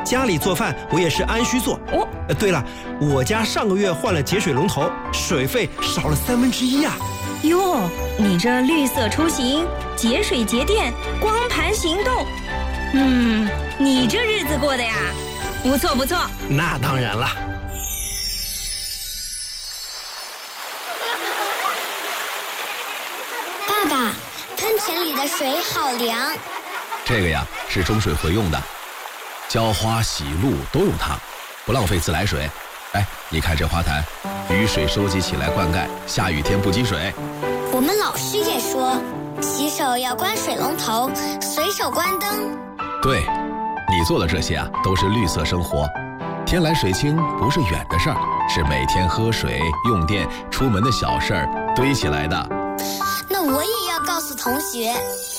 家里做饭我也是按需做。对了，我家上个月换了节水龙头，水费少了1/3啊。 哟，你这绿色出行，节水节电，光盘行动，你这日子过的呀，不错不错。 那当然了。 爸爸，喷泉里的水好凉。 这个呀是中水回用的，浇花洗路都用它，不浪费自来水。哎，你看这花坛，雨水收集起来灌溉，下雨天不积水。 我们老师也说，洗手要关水龙头，随手关灯。 对，你做的这些啊，都是绿色生活。天蓝水清不是远的事儿，是每天喝水、用电、出门的小事儿堆起来的。 那我也要告诉同学。